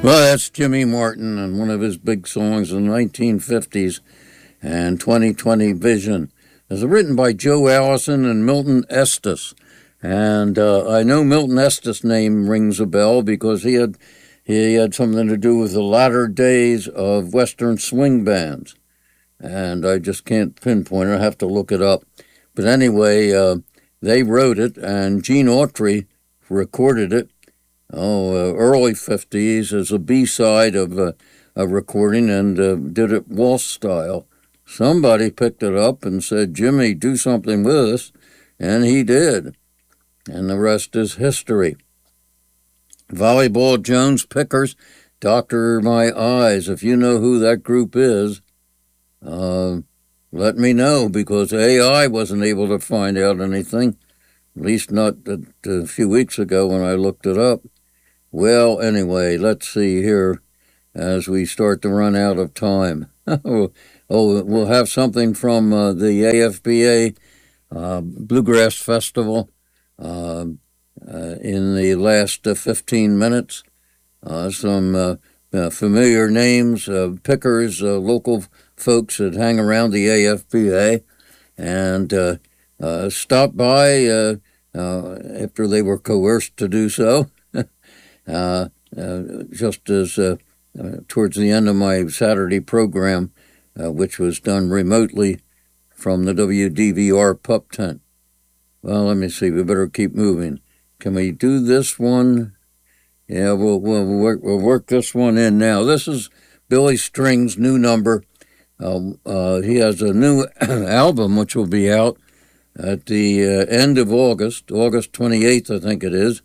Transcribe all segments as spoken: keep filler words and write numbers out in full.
Well, that's Jimmy Martin and one of his big songs in the nineteen fifties and twenty twenty Vision. It was written by Joe Allison and Milton Estes. And uh, I know Milton Estes' name rings a bell because he had he had something to do with the latter days of Western swing bands. And I just can't pinpoint it. I have to look it up. But anyway, uh, they wrote it, and Gene Autry recorded it. Oh, uh, early fifties as a B-side of uh, a recording, and uh, did it waltz style. Somebody picked it up and said, "Jimmy, do something with this," and he did. And the rest is history. Volleyball Jones Pickers, Doctor My Eyes. If you know who that group is, uh, let me know, because A I wasn't able to find out anything, at least not a, a few weeks ago when I looked it up. Well, anyway, let's see here as we start to run out of time. oh, we'll have something from uh, the A F B A uh, Bluegrass Festival uh, uh, in the last uh, fifteen minutes. Uh, some uh, uh, familiar names, uh, pickers, uh, local folks that hang around the A F B A, and uh, uh, stop by uh, uh, after they were coerced to do so. Uh, uh, just as uh, uh, towards the end of my Saturday program, uh, which was done remotely from the W D V R pup tent. Well, let me see. We better keep moving. Can we do this one? Yeah, we'll we'll work we'll work this one in now. This is Billy String's new number. Uh, uh, he has a new album which will be out at the uh, end of August, August twenty-eighth, I think it is.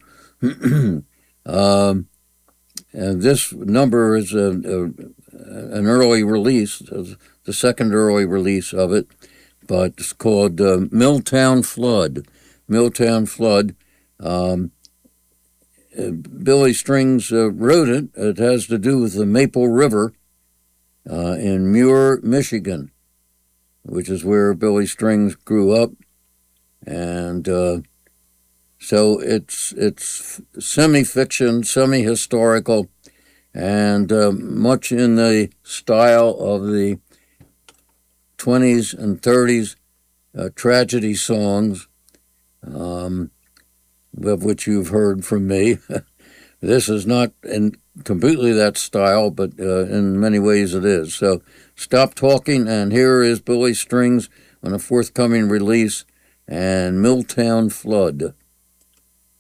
Um, and this number is a, a, an early release, the second early release of it, but it's called uh, Milltown Flood. Milltown Flood. Um, uh, Billy Strings uh, wrote it. It has to do with the Maple River uh, in Muir, Michigan, which is where Billy Strings grew up. And uh, So it's it's semi-fiction, semi-historical, and uh, much in the style of the twenties and thirties uh, tragedy songs, um, of which you've heard from me. This is not in completely that style, but uh, in many ways it is. So stop talking, and here is Billy Strings on a forthcoming release, and Milltown Flood.